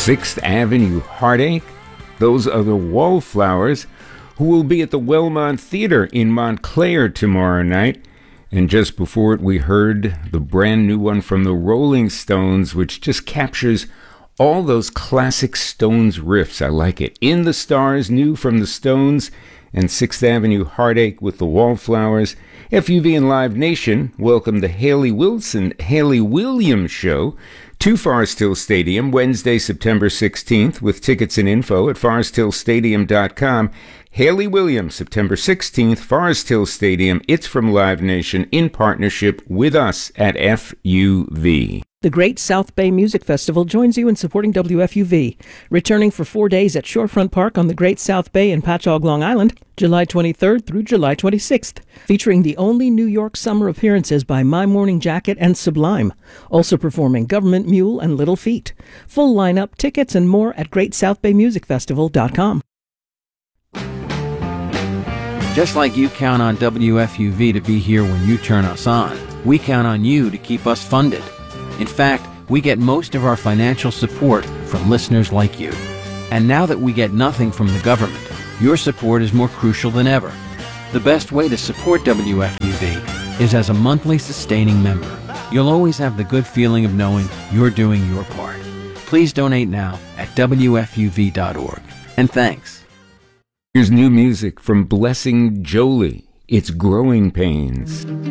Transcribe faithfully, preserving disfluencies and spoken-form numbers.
sixth Avenue Heartache. Those are the Wallflowers, who will be at the Wellmont Theater in Montclair tomorrow night. And just before it, we heard the brand new one from the Rolling Stones, which just captures all those classic Stones riffs. I like it. In the Stars, new from the Stones, and sixth Avenue Heartache with the Wallflowers. F U V and Live Nation welcome the Haley Wilson, Haley Williams Show to Forest Hill Stadium Wednesday, September sixteenth, with tickets and info at forest hill stadium dot com. Haley Williams, September sixteenth, Forest Hill Stadium. It's from Live Nation in partnership with us at F U V. The Great South Bay Music Festival joins you in supporting W F U V. Returning for four days at Shorefront Park on the Great South Bay in Patchogue, Long Island, July twenty-third through July twenty-sixth. Featuring the only New York summer appearances by My Morning Jacket and Sublime. Also performing Government Mule and Little Feat. Full lineup, tickets, and more at great south bay music festival dot com. Just like you count on W F U V to be here when you turn us on, we count on you to keep us funded. In fact, we get most of our financial support from listeners like you. And now that we get nothing from the government, your support is more crucial than ever. The best way to support W F U V is as a monthly sustaining member. You'll always have the good feeling of knowing you're doing your part. Please donate now at W F U V dot org. And thanks. Here's new music from Blessing Jolie. It's Growing Pains.